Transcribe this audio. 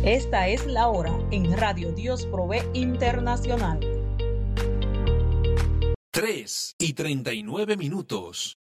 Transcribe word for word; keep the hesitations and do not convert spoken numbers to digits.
Esta es la hora en Radio Dios Provee Internacional. tres y treinta y nueve minutos.